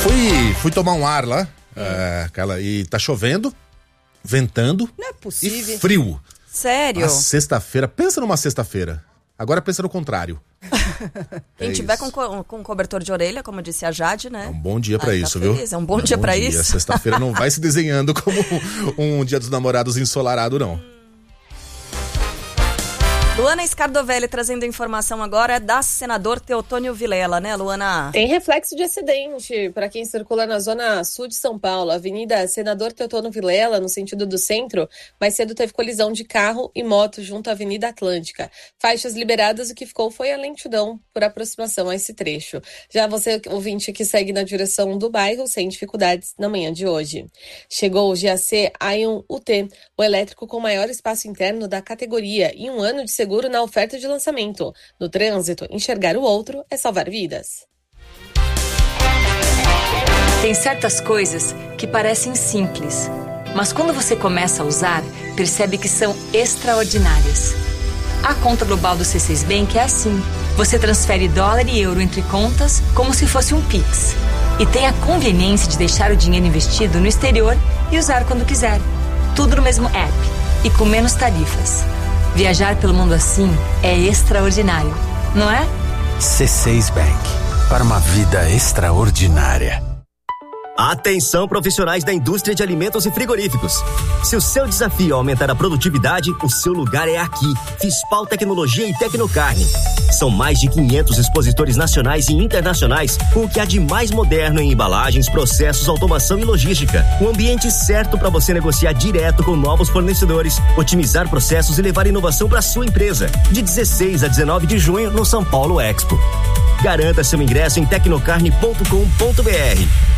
Fui tomar um ar lá, e tá chovendo, ventando. Não é possível. E frio. Sério? A sexta-feira, pensa numa sexta-feira. Agora pensa no contrário. Quem tiver com cobertor de orelha, como disse a Jade, né? É um bom dia pra isso, viu? viu? É um bom dia pra isso. Sexta-feira não vai se desenhando como um dia dos namorados ensolarado, não. Luana Scardovelli trazendo informação agora da senador Teotônio Vilela, né, Luana? Tem reflexo de acidente para quem circula na zona sul de São Paulo. Avenida Senador Teotônio Vilela, no sentido do centro, mais cedo teve colisão de carro e moto junto à Avenida Atlântica. Faixas liberadas, o que ficou foi a lentidão por aproximação a esse trecho. Já você, ouvinte que segue na direção do bairro, sem dificuldades na manhã de hoje. Chegou o GAC Aion UT, o elétrico com maior espaço interno da categoria e um ano de seguro na oferta de lançamento. No trânsito, enxergar o outro é salvar vidas. Tem certas coisas que parecem simples, mas quando você começa a usar, percebe que são extraordinárias. A conta global do C6 Bank é assim. Você transfere dólar e euro entre contas como se fosse um Pix. E tem a conveniência de deixar o dinheiro investido no exterior e usar quando quiser. Tudo no mesmo app e com menos tarifas. Viajar pelo mundo assim é extraordinário, não é? C6 Bank, para uma vida extraordinária. Atenção, profissionais da indústria de alimentos e frigoríficos. Se o seu desafio é aumentar a produtividade, o seu lugar é aqui. Fispal Tecnologia e Tecnocarne. São mais de 500 expositores nacionais e internacionais com o que há de mais moderno em embalagens, processos, automação e logística. O ambiente certo para você negociar direto com novos fornecedores, otimizar processos e levar inovação para sua empresa. De 16 a 19 de junho no São Paulo Expo. Garanta seu ingresso em tecnocarne.com.br.